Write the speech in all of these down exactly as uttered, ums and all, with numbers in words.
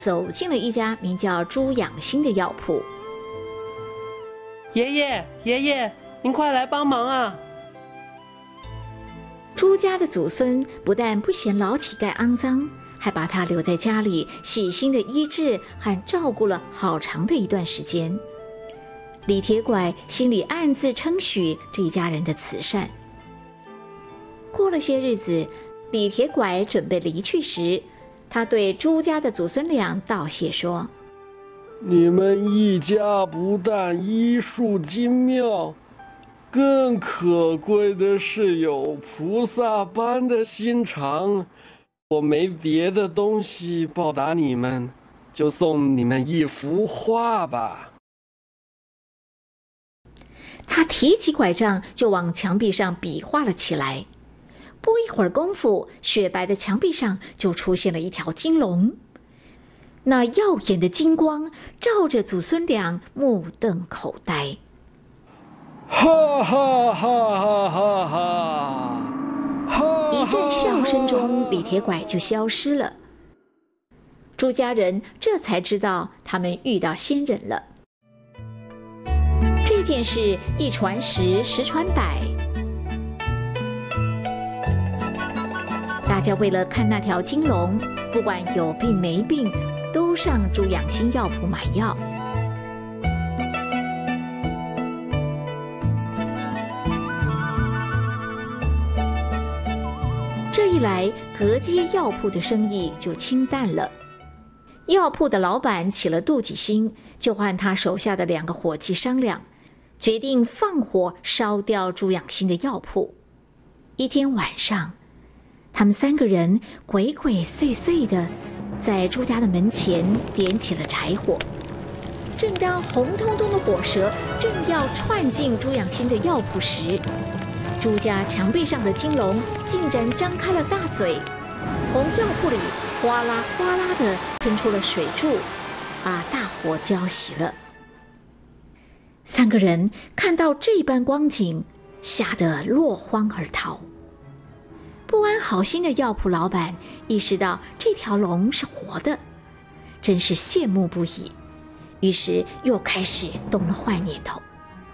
走进了一家名叫朱养心的药铺。 爷爷，爷爷，您快来帮忙啊！ 朱家的祖孙不但不嫌老乞丐肮脏，还把他留在家里，细心的医治和照顾了好长的一段时间。李铁拐心里暗自称许这一家人的慈善。过了些日子，李铁拐准备离去时，他对朱家的祖孙俩道谢说：“ 你们一家不但医术精妙，更可贵的是有菩萨般的心肠。我没别的东西报答你们，就送你们一幅画吧。” 他提起拐杖就往墙壁上比划了起来。不一会儿功夫，雪白的墙壁上就出现了一条金龙。那耀眼的金光照着祖孙俩目瞪口呆。 哈哈哈哈哈哈！ 一阵笑声中，李铁拐就消失了。朱家人这才知道他们遇到仙人了。这件事一传十，十传百，大家为了看那条金龙，不管有病没病，都上朱养心药铺买药。这一来，隔街药铺的生意就清淡了。药铺的老板起了妒忌心，就和他手下的两个伙计商量，决定放火烧掉朱养心的药铺。一天晚上，他们三个人鬼鬼祟祟地在朱家的门前点起了柴火。正当红彤彤的火舌正要窜进朱养心的药铺时，朱家墙壁上的金龙竟然张开了大嘴，从药铺里哗啦哗啦地喷出了水柱，把大火浇熄了。三个人看到这般光景，吓得落荒而逃。不安好心的药铺老板意识到这条龙是活的，真是羡慕不已，于是又开始动了坏念头。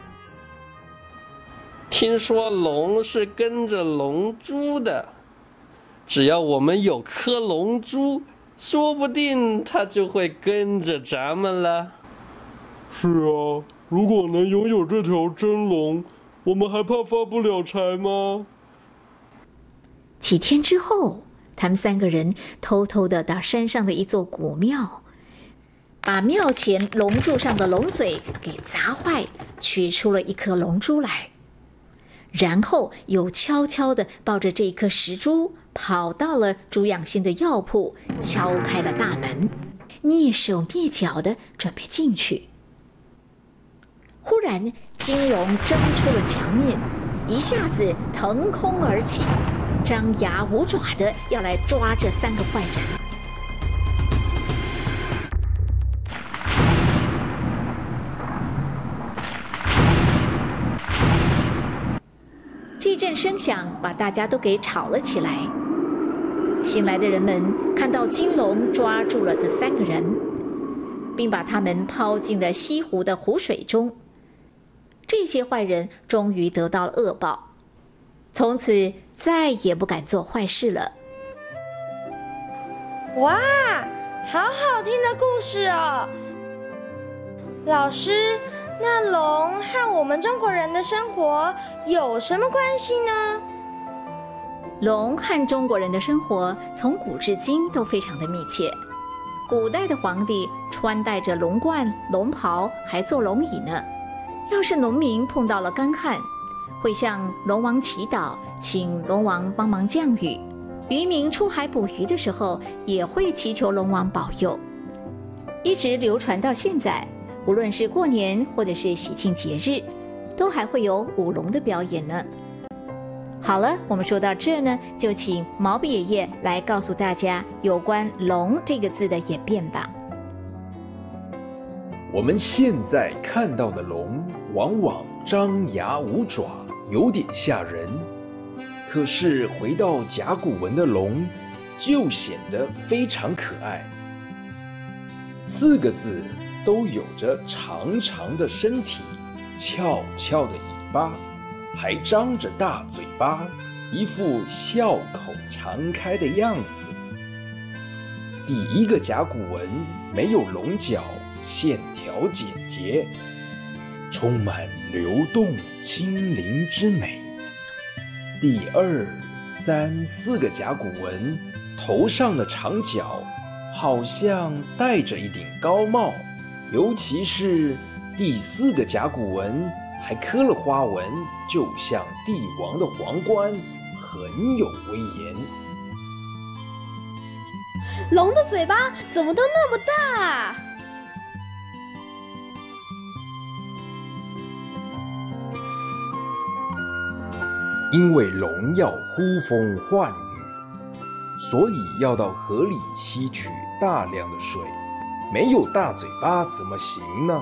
听说龙是跟着龙珠的，只要我们有颗龙珠，说不定它就会跟着咱们了。 是啊，如果能拥有这条真龙，我们还怕发不了财吗？ 几天之后，他们三个人偷偷地到山上的一座古庙，把庙前龙柱上的龙嘴给砸坏，取出了一颗龙珠来，然后又悄悄地抱着这颗石珠跑到了朱养心的药铺，敲开了大门，蹑手蹑脚地准备进去。忽然，金龙挣出了墙面，一下子腾空而起，张牙舞爪的要来抓这三个坏人。这阵声响把大家都给吵了起来。醒来的人们看到金龙抓住了这三个人，并把他们抛进了西湖的湖水中。这些坏人终于得到了恶报，从此再也不敢做坏事了。 哇，好好听的故事哦！老师，那龙和我们中国人的生活有什么关系呢？ 龙和中国人的生活从古至今都非常的密切。古代的皇帝穿戴着龙冠、龙袍，还做龙椅呢。要是农民碰到了干旱，会向龙王祈祷，请龙王帮忙降雨。渔民出海捕鱼的时候，也会祈求龙王保佑。一直流传到现在，无论是过年或者是喜庆节日，都还会有舞龙的表演呢。好了，我们说到这儿呢，就请毛笔爷爷来告诉大家有关龙这个字的演变吧。 我们现在看到的龙往往张牙舞爪，有点吓人。可是回到甲骨文的龙，就显得非常可爱。 四个字都有着长长的身体、翘翘的尾巴，还张着大嘴巴，一副笑口常开的样子。第一个甲骨文没有龙角，线条简洁，充满流动轻灵之美。第二、三、四个甲骨文头上的长角好像戴着一顶高帽，尤其是第四个甲骨文还刻了花纹，就像帝王的皇冠，很有威严。 龙的嘴巴怎么都那么大啊？ 因为龙要呼风唤雨，所以要到河里吸取大量的水，没有大嘴巴怎么行呢？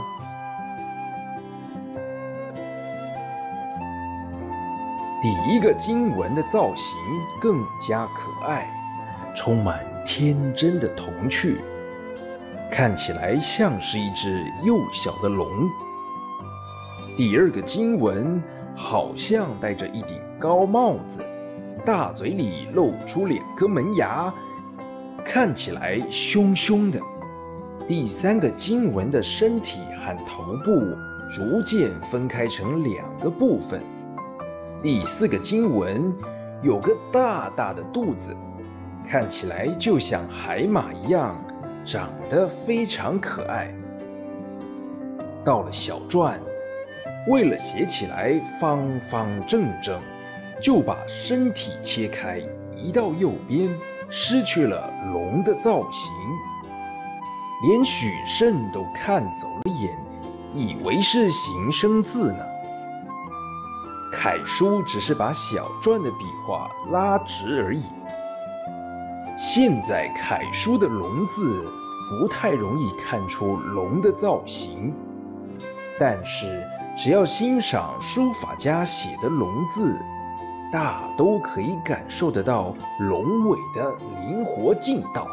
第一个经文的造型更加可爱，充满天真的童趣，看起来像是一只幼小的龙。第二个经文好像戴着一顶高帽子，大嘴里露出两颗门牙，看起来凶凶的。第三个经文的身体和头部逐渐分开成两个部分。第四个经文有个大大的肚子，看起来就像海马一样，长得非常可爱。到了小篆，为了写起来方方正正，就把身体切开，移到右边，失去了龙的造型。连许慎都看走了眼，以为是形声字呢。楷书只是把小篆的笔画拉直而已。现在楷书的龙字不太容易看出龙的造型，但是只要欣赏书法家写的龙字，大都可以感受得到龙尾的灵活劲道。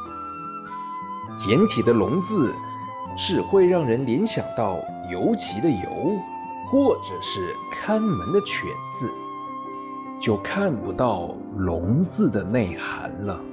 简体的龙字只会让人联想到游骑的游，或者是看门的犬字，就看不到龙字的内涵了。